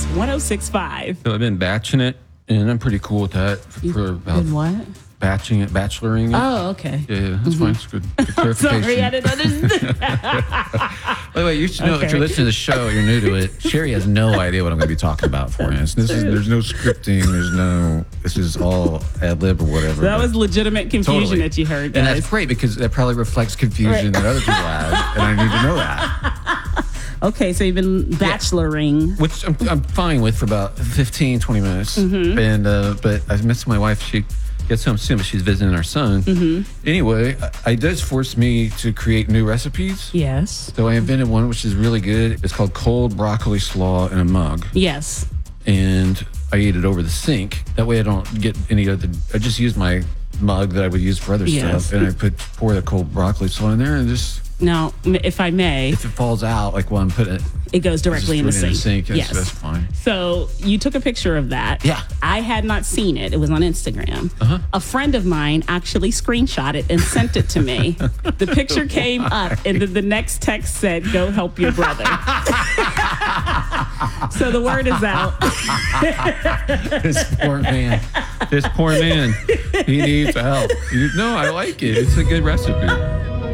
1065. So I've been batching it, and I'm pretty cool with that. For about Been what? batching it, bacheloring it. Oh, okay. Yeah, that's fine. It's good. Good clarification. Sorry, I didn't understand. By the way, you should know if Okay. you're listening to the show, you're new to it. Sherry has no idea what I'm going to be talking about for you. There's no scripting. This is all ad lib or whatever. That but- was legitimate confusion Totally. that you heard, And guys. that's great because that probably reflects confusion that other people have, and I need to know that. Okay, so you've been bacheloring. Which I'm fine with for about 15, 20 minutes. Mm-hmm. And but I miss my wife. She gets home soon, but she's visiting our son. Mm-hmm. Anyway, it does force me to create new recipes. Yes. So I invented one which is really good. It's called cold broccoli slaw in a mug. Yes. And I eat it over the sink. That way I don't get any other. I just use my mug that I would use for other Yes. stuff, and I pour the cold broccoli slaw in there, and just Now, if I may, if it falls out, like while I'm putting it, it goes directly in the sink. That's, Yes. that's fine. So you took a picture of that. Yeah. I had not seen it. It was on Instagram. A friend of mine actually screenshot it and sent it to me. The picture came up, and then the next text said, "Go help your brother." So the word is out. This poor man. This poor man. He needs help. No, I like it. It's a good recipe.